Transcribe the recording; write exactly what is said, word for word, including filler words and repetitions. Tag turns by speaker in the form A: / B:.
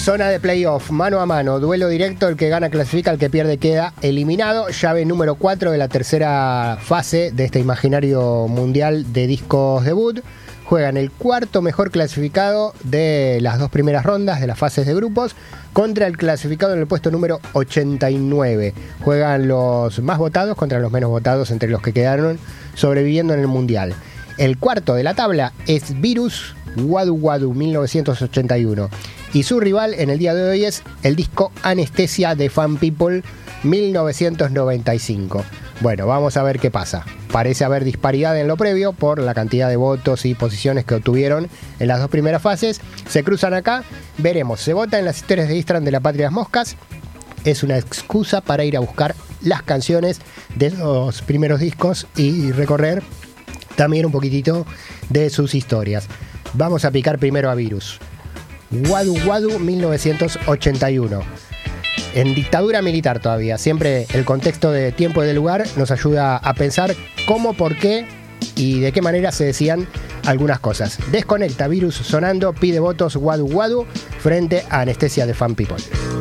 A: Zona de playoff, mano a mano, duelo directo, el que gana clasifica, el que pierde queda eliminado. Llave número cuatro de la tercera fase de este imaginario mundial de discos debut. Juegan el cuarto mejor clasificado de las dos primeras rondas de las fases de grupos contra el clasificado en el puesto número ochenta y nueve. Juegan los más votados contra los menos votados entre los que quedaron sobreviviendo en el mundial. El cuarto de la tabla es Virus Wadu Wadu mil novecientos ochenta y uno y su rival en el día de hoy es el disco Anestesia de Fun People mil novecientos noventa y cinco. Bueno, vamos a ver qué pasa. Parece haber disparidad en lo previo por la cantidad de votos y posiciones que obtuvieron en las dos primeras fases. Se cruzan acá, veremos. Se vota en las historias de Instagram de La Patria de las Moscas. Es una excusa para ir a buscar las canciones de los primeros discos y recorrer también un poquitito de sus historias. Vamos a picar primero a Virus. Wadu Wadu mil novecientos ochenta y uno. En dictadura militar todavía. Siempre el contexto de tiempo y de lugar nos ayuda a pensar cómo, por qué y de qué manera se decían algunas cosas. Desconecta, Virus sonando, pide votos Wadu Wadu frente a Anestesia de Fun People.